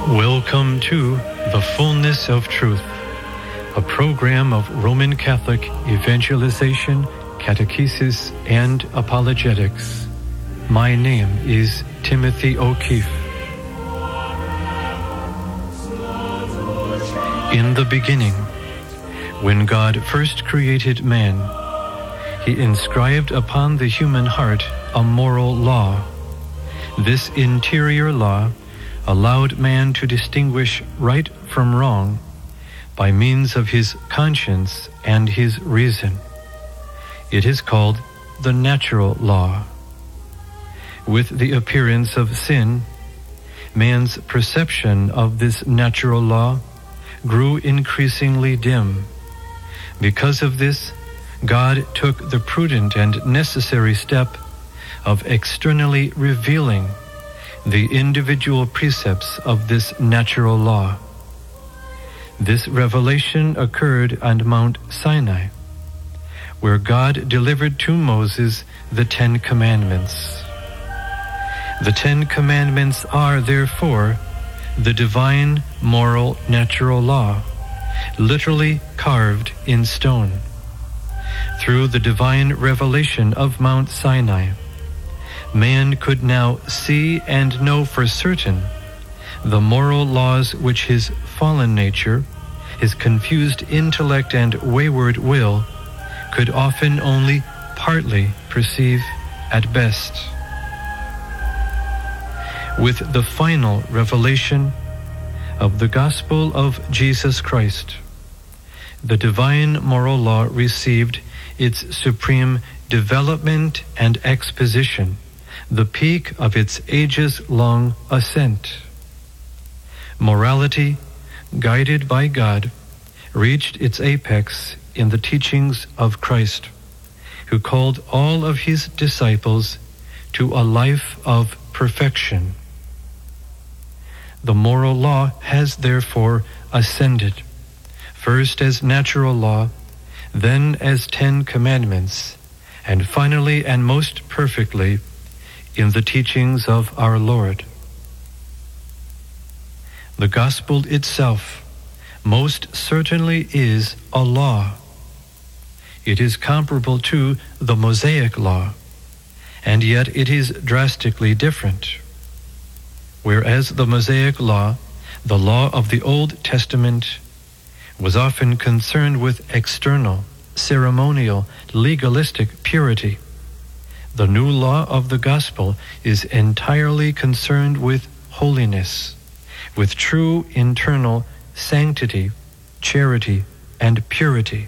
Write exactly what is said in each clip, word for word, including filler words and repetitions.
Welcome to The Fullness of Truth, a program of Roman Catholic evangelization, catechesis, and apologetics. My name is Timothy O'Keefe. In the beginning, when God first created man, He inscribed upon the human heart a moral law. This interior law allowed man to distinguish right from wrong by means of his conscience and his reason. It is called the natural law. With the appearance of sin, man's perception of this natural law grew increasingly dim. Because of this, God took the prudent and necessary step of externally revealing the individual precepts of this natural law. This revelation occurred on Mount Sinai, where God delivered to Moses the Ten Commandments. The Ten Commandments are, therefore, the divine, moral, natural law, literally carved in stone. Through the divine revelation of Mount Sinai, man could now see and know for certain the moral laws which his fallen nature, his confused intellect and wayward will could often only partly perceive at best. With the final revelation of the gospel of Jesus Christ, the divine moral law received its supreme development and exposition, the peak of its ages-long ascent. Morality, guided by God, reached its apex in the teachings of Christ, who called all of his disciples to a life of perfection. The moral law has therefore ascended, first as natural law, then as Ten Commandments, and finally and most perfectly in the teachings of our Lord. The gospel itself most certainly is a law. It is comparable to the Mosaic law, and yet it is drastically different. Whereas the Mosaic law, the law of the Old Testament, was often concerned with external, ceremonial, legalistic purity, the new law of the gospel is entirely concerned with holiness, with true internal sanctity, charity, and purity.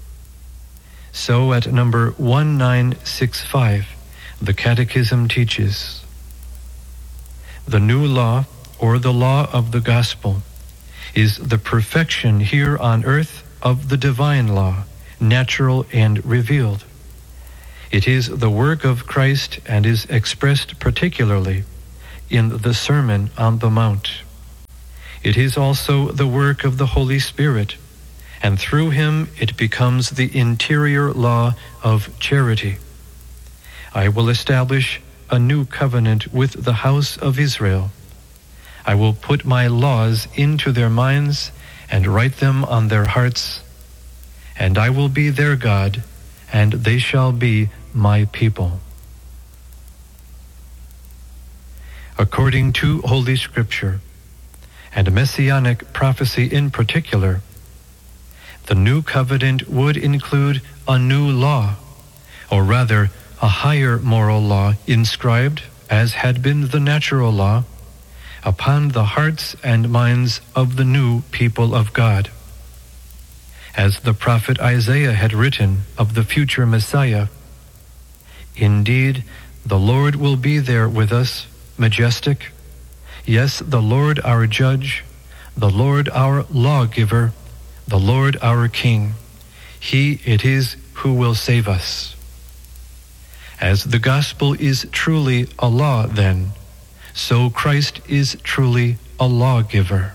So at number one nine six five, the Catechism teaches, the new law, or the law of the gospel, is the perfection here on earth of the divine law, natural and revealed. It is the work of Christ and is expressed particularly in the Sermon on the Mount. It is also the work of the Holy Spirit, and through him it becomes the interior law of charity. I will establish a new covenant with the house of Israel. I will put my laws into their minds and write them on their hearts, and I will be their God, and they shall be my people. According to Holy Scripture, and Messianic prophecy in particular, the new covenant would include a new law, or rather a higher moral law inscribed, as had been the natural law, upon the hearts and minds of the new people of God. As the prophet Isaiah had written of the future Messiah, indeed, the Lord will be there with us, majestic. Yes, the Lord our judge, the Lord our lawgiver, the Lord our King. He it is who will save us. As the gospel is truly a law, then, so Christ is truly a lawgiver.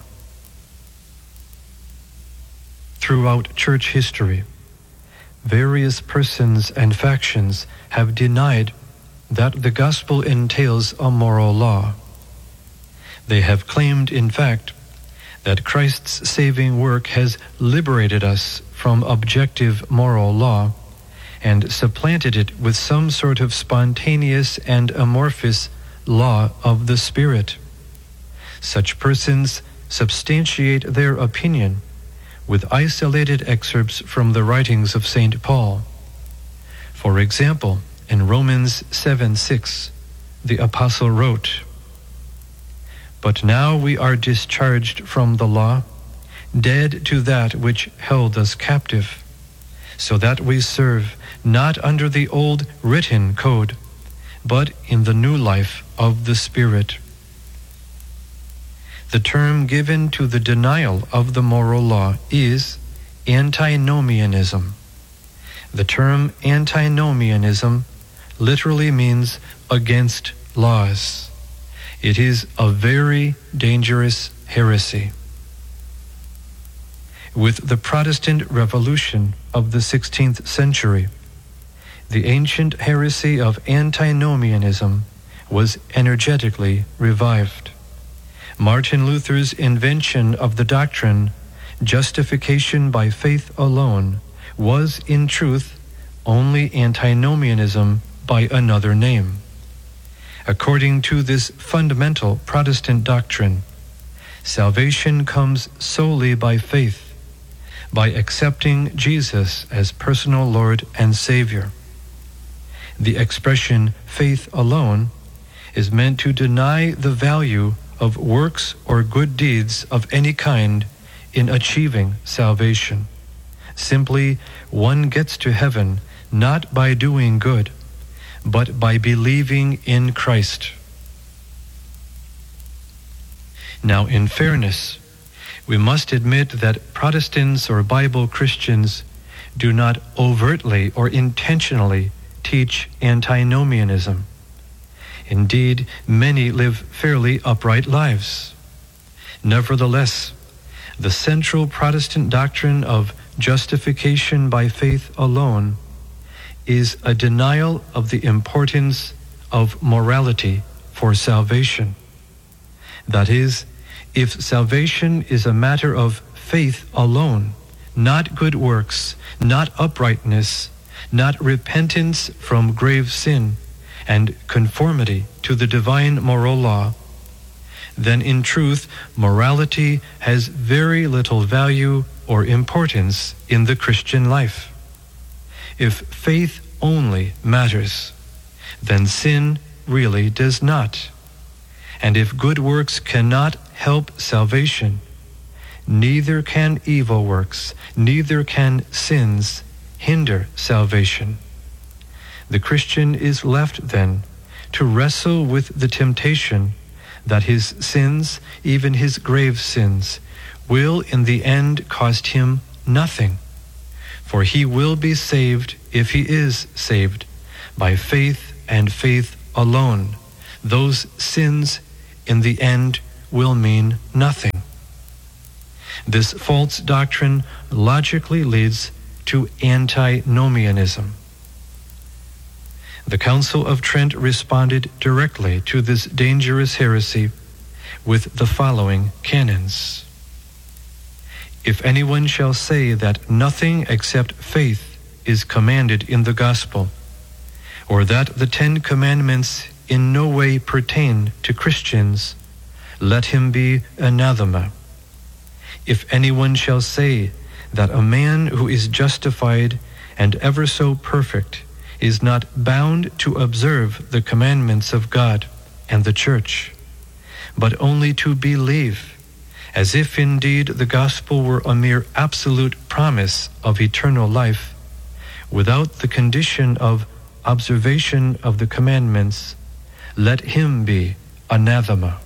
Throughout church history, various persons and factions have denied that the gospel entails a moral law. They have claimed, in fact, that Christ's saving work has liberated us from objective moral law and supplanted it with some sort of spontaneous and amorphous law of the Spirit. Such persons substantiate their opinion with isolated excerpts from the writings of Saint Paul. For example, in Romans seven six, the Apostle wrote, "But now we are discharged from the law, dead to that which held us captive, so that we serve not under the old written code, but in the new life of the Spirit." The term given to the denial of the moral law is antinomianism. The term antinomianism literally means against laws. It is a very dangerous heresy. With the Protestant Revolution of the sixteenth century, the ancient heresy of antinomianism was energetically revived. Martin Luther's invention of the doctrine, justification by faith alone, was in truth only antinomianism by another name. According to this fundamental Protestant doctrine, salvation comes solely by faith, by accepting Jesus as personal Lord and Savior. The expression faith alone is meant to deny the value of works or good deeds of any kind in achieving salvation. Simply, one gets to heaven not by doing good, but by believing in Christ. Now, in fairness, we must admit that Protestants or Bible Christians do not overtly or intentionally teach antinomianism. Indeed, many live fairly upright lives. Nevertheless, the central Protestant doctrine of justification by faith alone is a denial of the importance of morality for salvation. That is, if salvation is a matter of faith alone, not good works, not uprightness, not repentance from grave sin, and conformity to the divine moral law, then in truth, morality has very little value or importance in the Christian life. If faith only matters, then sin really does not. And if good works cannot help salvation, neither can evil works, neither can sins hinder salvation. The Christian is left then to wrestle with the temptation that his sins, even his grave sins, will in the end cost him nothing. For he will be saved, if he is saved, by faith and faith alone. Those sins in the end will mean nothing. This false doctrine logically leads to antinomianism. The Council of Trent responded directly to this dangerous heresy with the following canons. If anyone shall say that nothing except faith is commanded in the gospel, or that the Ten Commandments in no way pertain to Christians, let him be anathema. If anyone shall say that a man who is justified and ever so perfect is not bound to observe the commandments of God and the Church, but only to believe, as if indeed the gospel were a mere absolute promise of eternal life, without the condition of observation of the commandments, let him be anathema.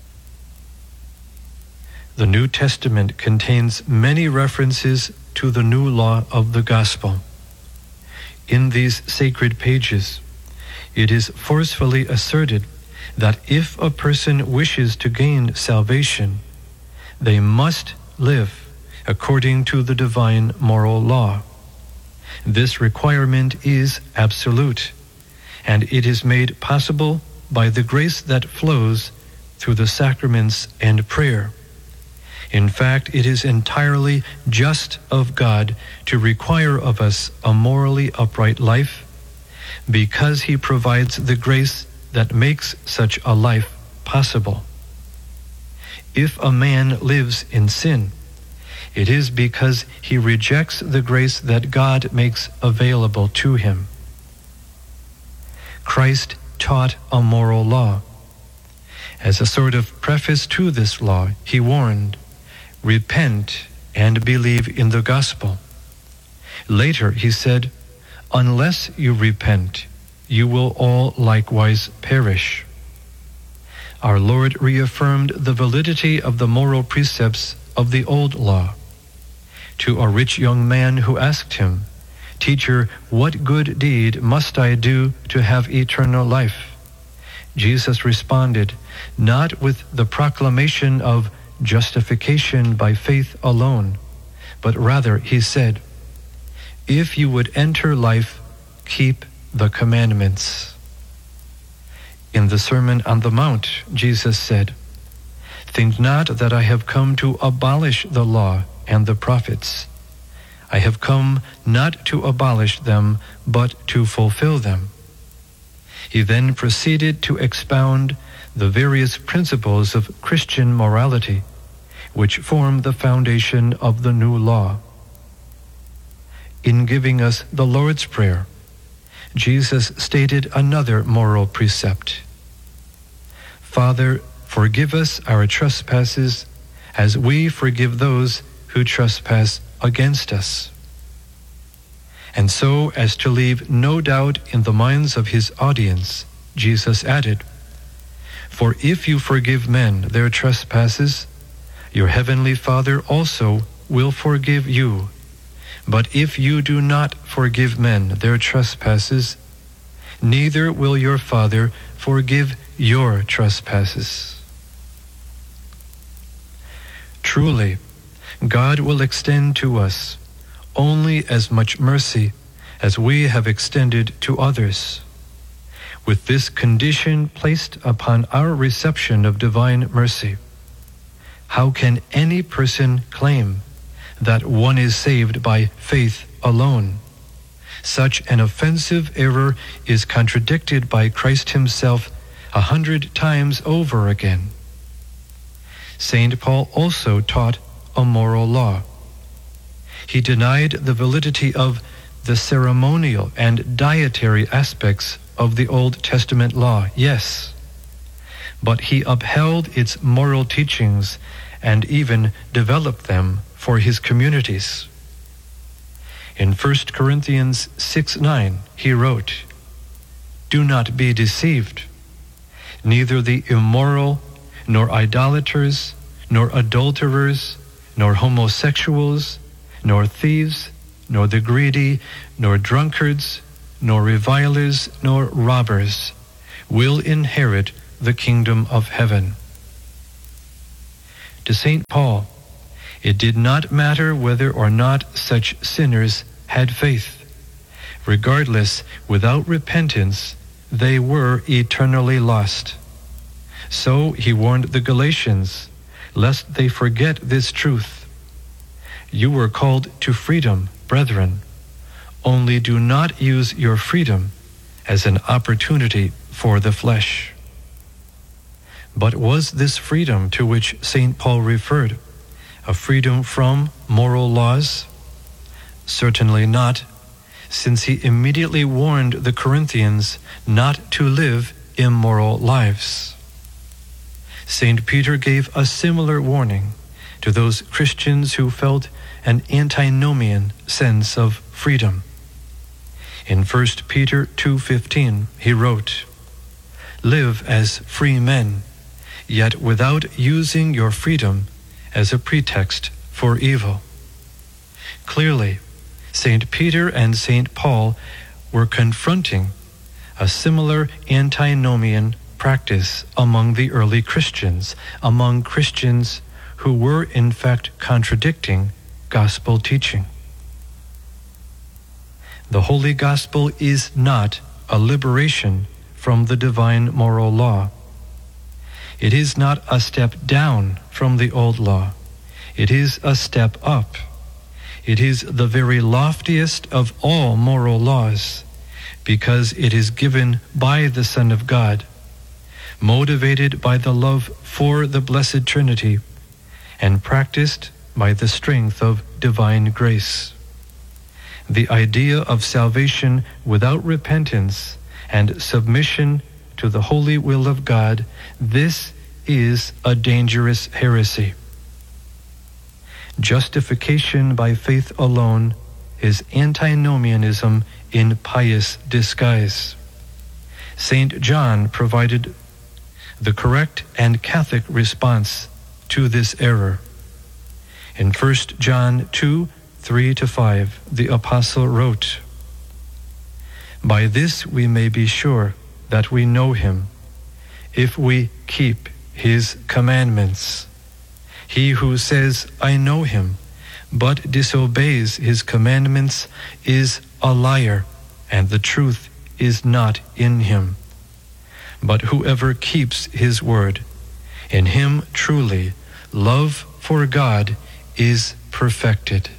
The New Testament contains many references to the new law of the gospel. In these sacred pages, it is forcefully asserted that if a person wishes to gain salvation, they must live according to the divine moral law. This requirement is absolute, and it is made possible by the grace that flows through the sacraments and prayer. In fact, it is entirely just of God to require of us a morally upright life, because He provides the grace that makes such a life possible. If a man lives in sin, it is because he rejects the grace that God makes available to him. Christ taught a moral law. As a sort of preface to this law, He warned, "Repent and believe in the gospel." Later He said, "Unless you repent, you will all likewise perish." Our Lord reaffirmed the validity of the moral precepts of the old law. To a rich young man who asked Him, "Teacher, what good deed must I do to have eternal life?" Jesus responded, not with the proclamation of justification by faith alone, but rather He said, "If you would enter life, keep the commandments." In the Sermon on the Mount, Jesus said, "Think not that I have come to abolish the law and the prophets. I have come not to abolish them, but to fulfill them." He then proceeded to expound the various principles of Christian morality, which form the foundation of the new law. In giving us the Lord's Prayer, Jesus stated another moral precept. "Father, forgive us our trespasses, as we forgive those who trespass against us." And so as to leave no doubt in the minds of His audience, Jesus added, "For if you forgive men their trespasses, your heavenly Father also will forgive you. But if you do not forgive men their trespasses, neither will your Father forgive your trespasses." Truly, God will extend to us only as much mercy as we have extended to others. With this condition placed upon our reception of divine mercy, how can any person claim that one is saved by faith alone? Such an offensive error is contradicted by Christ Himself a hundred times over again. Saint Paul also taught a moral law. He denied the validity of the ceremonial and dietary aspects of the Old Testament law, yes, but he upheld its moral teachings and even developed them for his communities. In First Corinthians six nine, he wrote, "Do not be deceived. Neither the immoral, nor idolaters, nor adulterers, nor homosexuals, nor thieves, nor the greedy, nor drunkards, nor revilers, nor robbers will inherit the kingdom of heaven." To Saint Paul, it did not matter whether or not such sinners had faith. Regardless, without repentance, they were eternally lost. So he warned the Galatians, lest they forget this truth. "You were called to freedom, brethren. Only do not use your freedom as an opportunity for the flesh." But was this freedom to which Saint Paul referred a freedom from moral laws? Certainly not, since he immediately warned the Corinthians not to live immoral lives. Saint Peter gave a similar warning to those Christians who felt an antinomian sense of freedom. In First Peter two fifteen, he wrote, "Live as free men, yet without using your freedom as a pretext for evil." Clearly, Saint Peter and Saint Paul were confronting a similar antinomian practice among the early Christians, among Christians who were in fact contradicting gospel teaching. The Holy Gospel is not a liberation from the divine moral law. It is not a step down from the old law. It is a step up. It is the very loftiest of all moral laws, because it is given by the Son of God, motivated by the love for the Blessed Trinity, and practiced by the strength of divine grace. The idea of salvation without repentance and submission to the holy will of God, this is a dangerous heresy. Justification by faith alone is antinomianism in pious disguise. Saint John provided the correct and Catholic response to this error. In First John two, three to five, the Apostle wrote, "By this we may be sure that we know him, if we keep his commandments. He who says, 'I know him,' but disobeys his commandments is a liar, and the truth is not in him. But whoever keeps his word, in him truly love for God is perfected."